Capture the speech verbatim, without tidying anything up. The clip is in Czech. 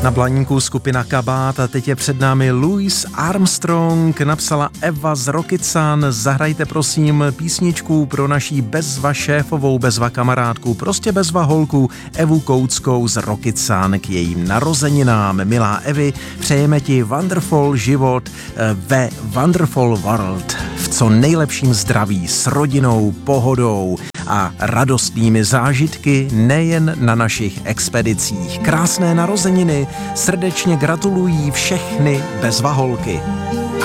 Na Blaníku skupina Kabát a teď je před námi Louis Armstrong, napsala Eva z Rokycan. Zahrajte prosím písničku pro naší bezva šéfovou, bezva kamarádku, prostě bezva holku Evu Kouckou z Rokycan k jejím narozeninám. Milá Evi, přejeme ti wonderful život ve wonderful world, v co nejlepším zdraví, s rodinou, pohodou a radostnými zážitky nejen na našich expedicích. Krásné narozeniny, srdečně gratulují všechny bezva holky.